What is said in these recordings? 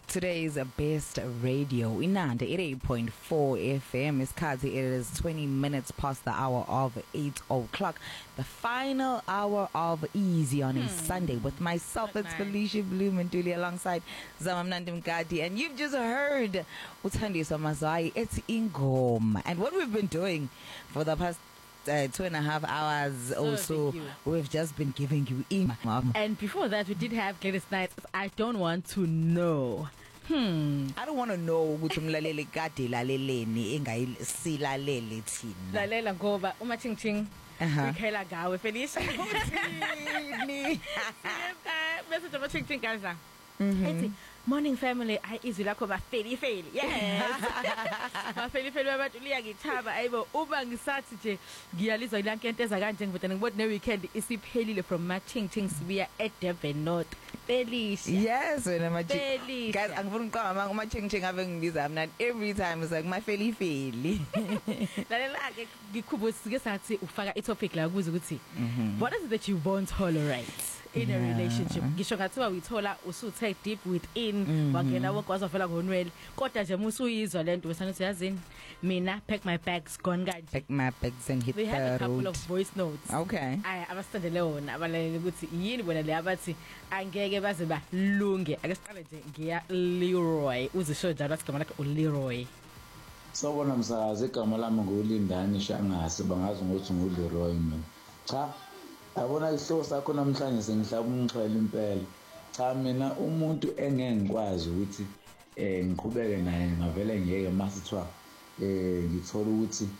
Today's best radio Inanda 88.4 FM. Isikhathi it is 20 minutes past the hour of 8 o'clock. The final hour of Easy on a Sunday with myself. It's Felicia Bloom and Julie alongside Zamamnandi Mkadi. And you've just heard Uthandiswa Mazwai. It's Ingoma. And what we've been doing for the past 2.5 hours also, we've just been giving you and before that we did have Gladys Knight. I don't want to know. I don't want to know ukuthi umlaleli kade laleleni engayisilalele thina. Lalela ngoba uma chingching ikhela gawe Felicia uthini. Bese nje chingching kaza. Ethi morning family izwi lakho bafeli yes bafeli abantu liyangithaba ayibo uba ngisathi nje ngiyalizwa ilanke enteza kanje ngibude ngibona ne weekend isiphelile from Machingching sibuya eDurban North Felicia. Yes wena Machingching guys angifuna uqamba manje uMachingching ave ngibiza mina every time it's like mafeli lalela ke ngikhubusike sathi ufaka itopic la kuze ukuthi what is it that you won't tolerate in a relationship. Ngisho ngathiwa uyithola usuthe deep within wangena wazovela ngonwele kodwa nje musuyizwa lento wesanathi yazini mina pack my bags gone kanje. Pack my bags and hit the road. We have a couple of voice notes. Okay. Abasithandele wona abalaleli ukuthi yini bona le abathi angeke baze balunge. Ake siqale nje ngiya Leroy uzisho njalo athi igama lakhe uLeroy. Sawubona msakazi, igama lami nguLindani Shangase, bangazi ukuthi nguLeroy mina. Cha yabona isihloko sakho namhlanje sengihlaba umxhwele impela. Cha mina umuntu engengikwazi ukuthi ngiqhubeke naye ngavele ngiyeke masithwa ngithola ukuthi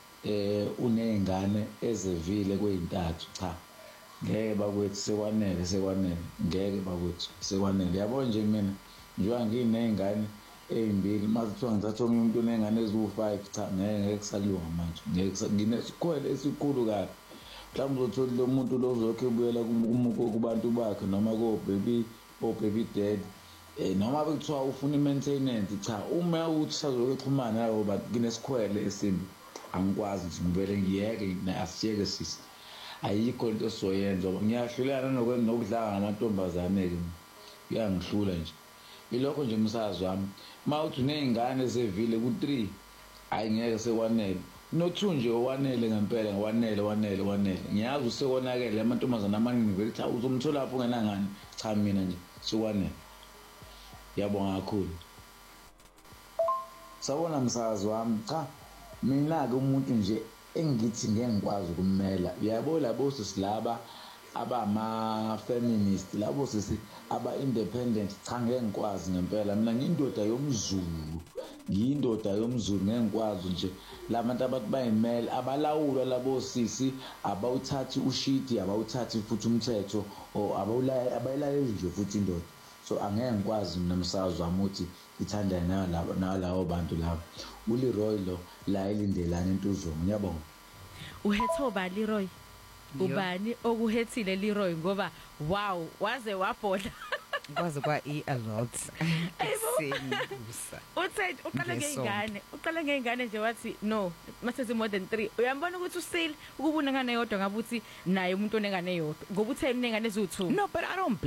unezingane ezevile kweintathu. Cha ngeke bakwethu sekwanele ngeke bakwethu sekwanele. Yabona nje mina njengoba nginezingane ezimbili masithwa ngithatha umuntu onezingane eziwu5. Cha ngeke kusalunga manje ngeke nginesikhwele esikhulu kabi. Mhlawumbe uzothola lo muntu lo uzokhe ubuyela kubantu bakhe noma ko baby dad noma bekuthiwa ufuna maintenance. Cha uma uthi sazokuxhumana nayo but kinesikhwele esimbi angikwazi nje ngibele ngiyeke asiyeke sisi ayikho into soyenza ngiyahlulana nokudlala ngamantombazane ke kuyangihlula nje ilokho nje umsazi wami mawuthi unezingane zevile ku3 ayingeke sekwanele no2 nje owanele ngempela wanele ngiyazi usekonakele amantombazana amaningi vele cha uzomthola lapho ngenangani. Cha mina nje sekwanele. Yabonga kakhulu. Sawona msazi wami cha mina ke umuntu nje engithi ngeke ngikwazi ukummela. Uyabo labo sisilaba abama feminist labo sisi aba independent. Cha ngeke ngikwazi ngempela mina ngiyindoda yomZulu ngeke ngikwazi nje labantu abathi bayimele abalawulwa labo sisi abawuthathi ushidi abawuthathi futhi umthetho o abayilaleli nje futhi indoda. So angeke ngikwazi mina msazi wami ukuthi ithandana nalabo bantu labo. uLeroy lo la elindelana intuzongo. Ngiyabonga. Uhethoba Leroy ubani okuhethile Leroy ngoba wow waze wabhodla kwaze kwa a lot esengusa uthe uqala ngeingane nje wathi no mase more than 3 uyambona ukuthi usile ukubuna ngane yodwa ngabuthi naye umuntu onengane yodwa ngoba uthe inengane eziwu2. No but I don't